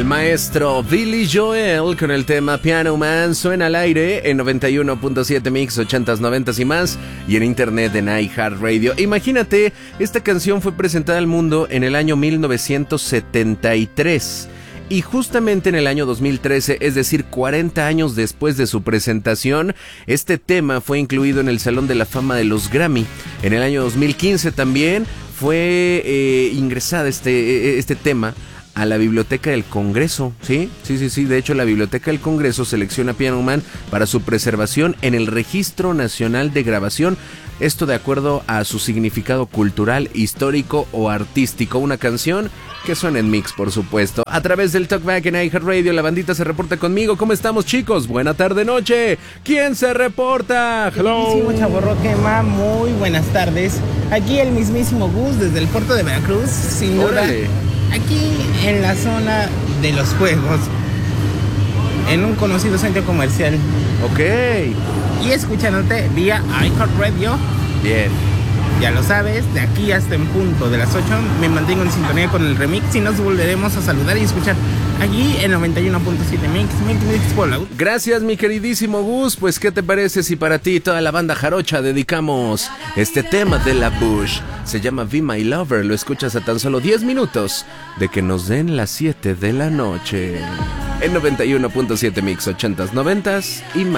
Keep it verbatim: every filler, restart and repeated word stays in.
maestro Billy Joel con el tema Piano Man suena al aire en noventa y uno punto siete Mix, ochentas, noventas y más, y en internet en iHeartRadio. Imagínate, esta canción fue presentada al mundo en el año mil novecientos setenta y tres. Y justamente en el año dos mil trece, es decir, cuarenta años después de su presentación, este tema fue incluido en el Salón de la Fama de los Grammy. En el año dos mil quince también fue eh, ingresada este, este tema a la Biblioteca del Congreso, ¿sí? Sí, sí, sí, de hecho la Biblioteca del Congreso selecciona Piano Man para su preservación en el Registro Nacional de Grabación, esto de acuerdo a su significado cultural, histórico o artístico. Una canción que suena en mix, por supuesto. A través del Talkback en iHeartRadio, la bandita se reporta conmigo. ¿Cómo estamos, chicos? Buena tarde, noche. ¿Quién se reporta? Hello. Mismísimo Chavorroquema, muy buenas tardes. Aquí el mismísimo Gus desde el puerto de Veracruz, sin duda. Órale. Aquí en la zona de los juegos, en un conocido centro comercial. Ok. Y escuchándote vía iHeartRadio. Bien. Ya lo sabes, de aquí hasta en punto de las ocho me mantengo en sintonía con el remix y nos volveremos a saludar y escuchar allí en noventa y uno punto siete Mix, Mix, Mix, Fallout. Gracias, mi queridísimo Gus. Pues, ¿qué te parece si para ti y toda la banda jarocha dedicamos este tema de la Bush? Se llama Be My Lover. Lo escuchas a tan solo diez minutos de que nos den las siete de la noche. En noventa y uno punto siete Mix, ochentas, noventas y más.